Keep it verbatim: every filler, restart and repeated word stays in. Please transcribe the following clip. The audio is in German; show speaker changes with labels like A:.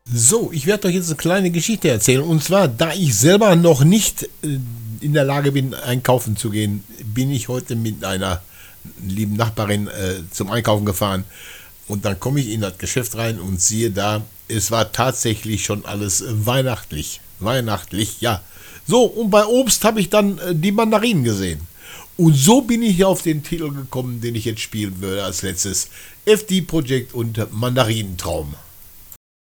A: So, ich werde euch jetzt eine kleine Geschichte erzählen. Und zwar, da ich selber noch nicht äh, in der Lage bin, einkaufen zu gehen, bin ich heute mit einer lieben Nachbarin äh, zum Einkaufen gefahren. Und dann komme ich in das Geschäft rein und siehe da, es war tatsächlich schon alles äh, weihnachtlich. Weihnachtlich, ja. So, und bei Obst habe ich dann äh, die Mandarinen gesehen. Und so bin ich auf den Titel gekommen, den ich jetzt spielen würde als letztes. F D Projekt und Mandarinentraum.